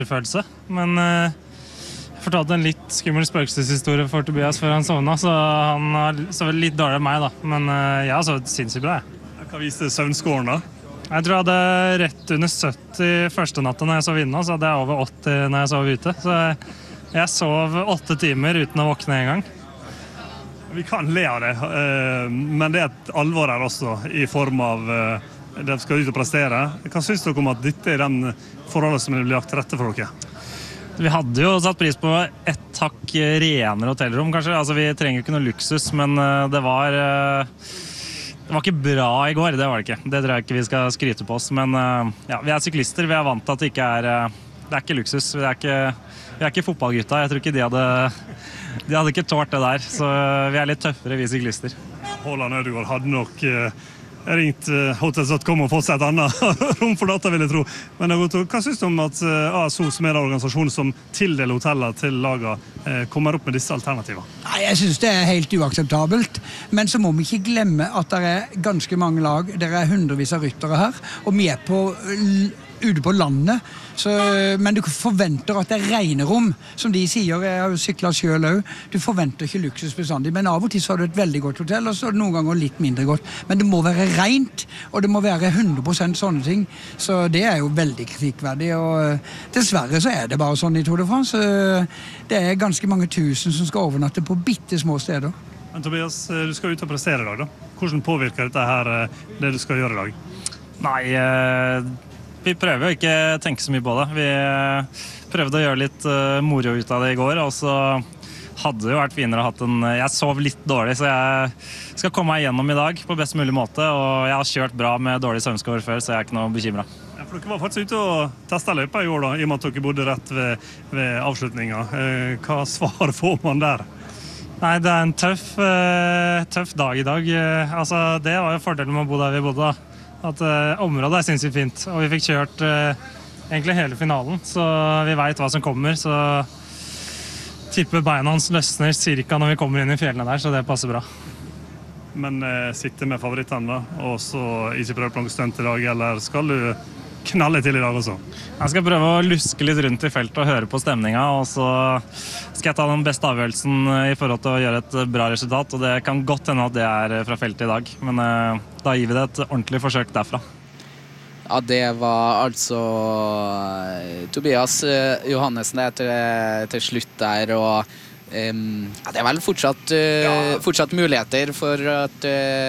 følelse, men jeg fortalte en litt skummel spøkelseshistorie for Tobias før han sovna, så han så vel litt dårligere enn meg da, men jeg har sovet sinnssykt bra. Hva viste søvnskåren da? Jeg tror jeg hadde rett under 70 første natta når jeg sov inne, så hadde jeg over 80 når jeg sov ute, så jeg sov 8 timer uten å våkne en gang. Vi kan le av det, men det er et alvor her også, i form av de skal ut og prestere. Hva synes dere om at dette er den forholdet som blir lagt til rette for dere? Vi hadde jo satt pris på ett hakk renere hotellrom, kanskje. Altså, vi trenger jo ikke noe luksus, men det var ikke bra i går, det var det ikke. Det tror jeg ikke vi skal skryte på oss, men ja, vi er syklister, vi er vant til at det ikke det er ikke luksus. Vi er ikke fotballgutta, jeg tror ikke de hadde ikke tålt det der, så vi er litt tøffere, vi syklister. Haaland Ødegaard hadde nok ringt Hotels.com og fått seg et annet rom for data, vil jeg tro. Men hva synes du om at ASO, som er den organisasjonen som tildeler hoteller til laget, kommer opp med disse alternativene? Nei, jeg synes det er helt uakseptabelt. Men så må vi ikke glemme at det er ganske mange lag, det er hundrevis av ryttere her, og vi er ute på landet, men du forventer at det er regnerom, som de sier, jeg har jo syklet selv også, du forventer ikke luksus bestandig, men av og til så har du et veldig godt hotell, og så er det noen ganger litt mindre godt, men det må være rent, og det må være 100% sånne ting, så det er jo veldig kritikkverdig, og dessverre så er det bare sånn i Tour de France, det er ganske mange tusen som skal overnatte på bitte små steder. Men Tobias, du skal ut og prestere i dag da. Hvordan påvirker dette her det du skal gjøre i dag? Nei, vi prøver jo ikke å tenke så mye på det. Vi prøvde å gjøre litt moro ut av det i går, og så hadde det jo vært finere å ha jeg sov litt dårlig, så jeg skal komme meg gjennom i dag på best mulig måte, og jeg har kjørt bra med dårlig søvnskår før, så jeg er ikke noe bekymret. Ja, for dere var faktisk ute og testet løypa i år da, i og med at dere bodde rett ved avslutningen. Hva svar får man der? Nei, det er en tøff dag i dag. Altså, det var jo fordelen med å bo der vi bodde da. At området er sinnssykt fint, og vi fikk kjørt egentlig hele finalen, så vi vet hva som kommer, så tipper beina hans løsner cirka når vi kommer inn i fjellene der, så det passer bra. Men sitte med favorittene da, og så ikke prøve plankestønt i dag, eller skal du knalle til i dag også? Jeg skal prøve å luske litt rundt i feltet og høre på stemningen, og så skal jeg ta den beste avgjørelsen i forhold til å gjøre et bra resultat, og det kan godt hende at det er fra feltet i dag, men da gir vi det et ordentlig forsøk derfra. Ja, det var altså Tobias Johannesen til slutt der, og ja, det er vel fortsatt muligheter for at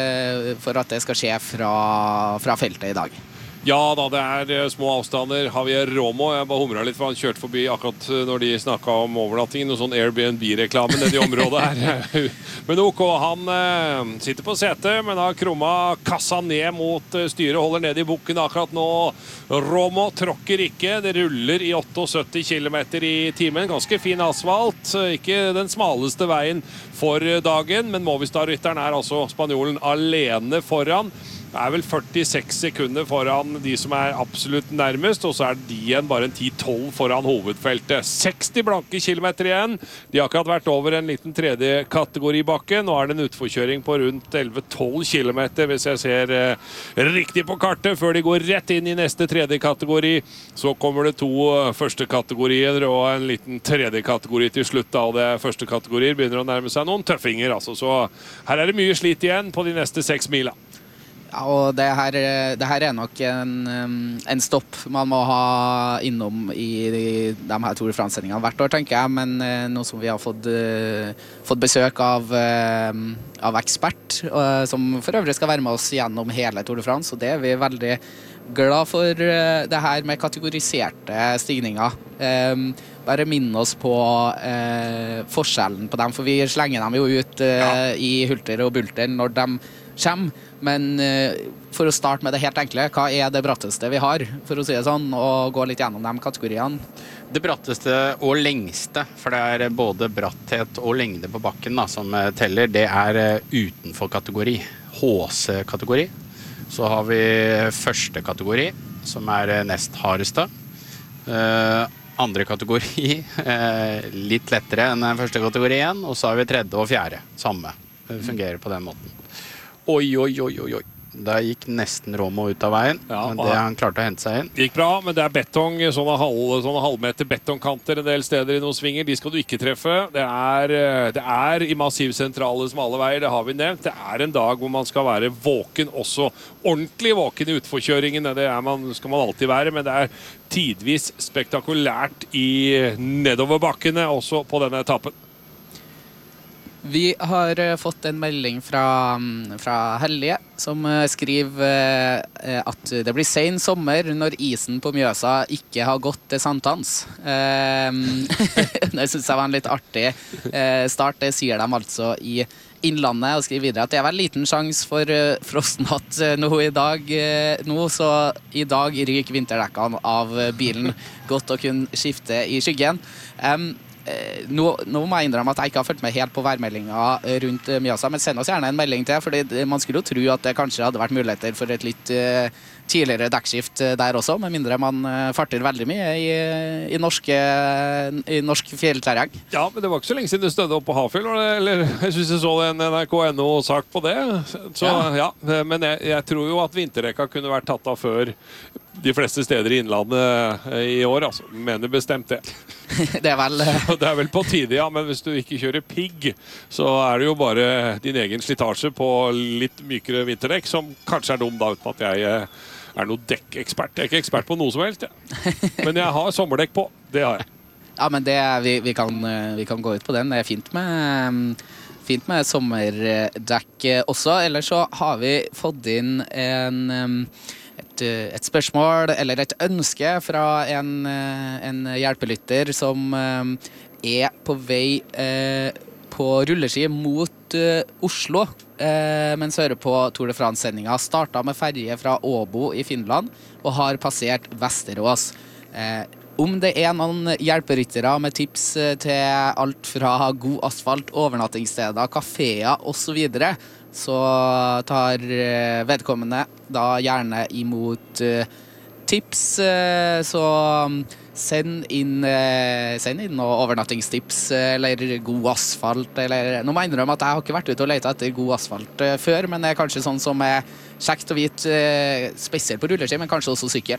det skal skje fra feltet i dag. Ja da, det er små avstander. Javier Romo, jeg bare humret litt, for han kjørte forbi akkurat når de snakket om overnatting, noe sånn Airbnb-reklame nede i området her. Men ok, han sitter på setet, men har krumma kassa ned mot styret, holder ned i bukken akkurat nå. Romo tråkker ikke, det ruller i 78 km i timen, ganske fin asfalt, ikke den smaleste veien for dagen, men Movistar-rytteren er altså spanjolen alene foran. Det er vel 46 sekunder foran de som er absolutt nærmest, og så er de igjen bare en 10-12 foran hovedfeltet. 60 blanke kilometer igjen. De har akkurat vært over en liten tredje kategoribakke. Nå er det en utforkjøring på rundt 11-12 kilometer, hvis jeg ser riktig på kartet, før de går rett inn i neste tredje kategori. Så kommer det 2 første kategorier og en liten tredje kategori til slutt, da, og det første kategorier begynner å nærme seg noen tøffinger, altså. Så her er det mye slit igjen på de neste 6 mila. Ja, og det her er nok en stopp man må ha innom i de her Tour de France-sendingene hvert år, tenker jeg, men nå som vi har fått besøk av ekspert, som for øvrig skal være med oss gjennom hele Tour de France, og det er vi veldig glad for, det her med kategoriserte stigninger. Bare minne oss på forskjellen på dem, for vi slenger dem jo ut i hulter og bulter når de kommer, men for å starte med det helt enkle, hva er det bratteste vi har, for å si det sånn, og gå litt gjennom de kategoriene? Det bratteste og lengste, for det er både bratthet og lengde på bakken da, som teller, det er utenfor kategori, HC-kategori. Så har vi første kategori, som er nest hardeste. Andre kategori, litt lettere enn første kategorien, og så har vi tredje og fjerde, samme. Det fungerer på den måten. Oi. Da gikk nesten Romo ut av veien, men det han klarte å hente seg inn. Det gikk bra, men det betong, sånne halvmeter betongkanter en del steder i noen svinger. De skal du ikke treffe. Det er i massivsentrale smale veier, det har vi nevnt. Det er en dag hvor man skal være våken, også ordentlig våken i utforkjøringen. Det skal man alltid være, men det er tidvis spektakulært i nedoverbakkene, også på denne etappen. Vi har fått en melding fra Hellige, som skriver at det blir sen sommer når isen på Mjøsa ikke har gått til sankthans. Det synes jeg var en litt artig start. Det sier de altså i Innlandet, og skriver videre at det er vel liten sjans for frostnatt nå, så i dag ryker vinterdekkene av bilen godt å kunne skifte i skyggen. Nå må jeg innrømme at jeg ikke har fulgt med helt på værmeldinga rundt Mjøsa, men send oss gjerne en melding til, for man skulle jo tro at det kanskje hadde vært muligheter for et litt tidligere dekkskift der også, med mindre man farter veldig mye i norsk fjellterreng. Ja, men det var ikke så lenge siden det stødde opp på Hafjell, eller jeg synes jeg så en NRK.no-sak på det. Så ja, men jeg tror jo at vinterrekka kunne vært tatt av før de fleste steder i Innlandet i år, altså. Mener bestemt det. Det er vel på tide, ja, men hvis du ikke kjører pigg, så er det jo bare din egen slitasje på litt mykere vinterdekk, som kanskje er dum da, uten at jeg er noe dekkekspert. Jeg er ikke ekspert på noe som helst, men jeg har sommerdekk på. Det har jeg. Ja, men vi kan gå ut på den. Det er fint med sommerdekk også. Ellers så har vi fått inn et spørsmål eller et ønske fra en hjelpelytter som er på vei på rulleski mot Oslo, mens hører på Tour de France-sendinga. Startet med ferje fra Åbo i Finland og har passert Vesterås. Om det er noen hjelperyttere med tips til alt fra god asfalt, overnattingssteder, kaféer og så videre, så tar vedkommende da gjerne imot tips, så send inn noen overnattingstips eller god asfalt, eller nå må jeg innrømme at jeg har ikke vært ute og letet etter god asfalt før, men det er kanskje sånn som er kjekt å vite, spesielt på rulleski, men kanskje også sykkel.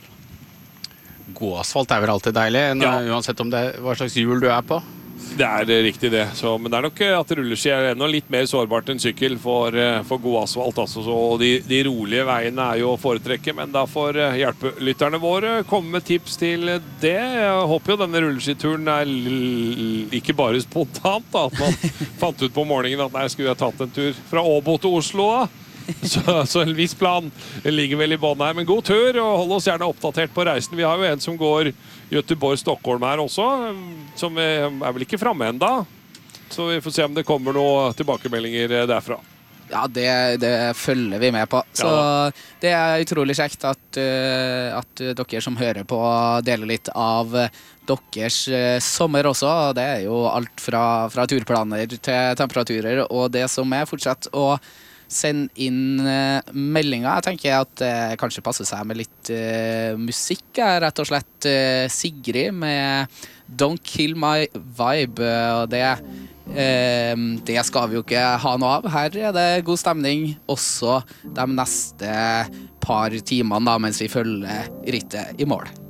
God asfalt er vel alltid deilig, uansett om det hva slags hjul du er på. Det er riktig det, men det er nok at rulleski er enda litt mer sårbart enn sykkel for god asfalt. Altså. Så de rolige veiene er jo å foretrekke, men da får hjelpelytterne våre komme med tips til det. Jeg håper jo denne rulleskituren er ikke bare spontant, da, at man fant ut på morgenen at nei, skulle jeg tatt en tur fra Åbo til Oslo da. Så en viss plan ligger vel i bånn her, men god tur, og hold oss gjerne oppdatert på reisen. Vi har jo en som går Göteborg-Stockholm her også, som er vel ikke fremme enda, så vi får se om det kommer noen tilbakemeldinger derfra. Ja, det følger vi med på. Så det er utrolig kjekt at dere som hører på deler litt av deres sommer også. Det er jo alt fra turplaner til temperaturer og det som er. Fortsatt å send inn meldinger. Jeg tenker at det kanskje passer seg med litt musikk. Rett og slett Sigrid med Don't Kill My Vibe. Og det skal vi jo ikke ha noe av. Her er det god stemning også de neste par timene da, mens vi følger rittet i mål.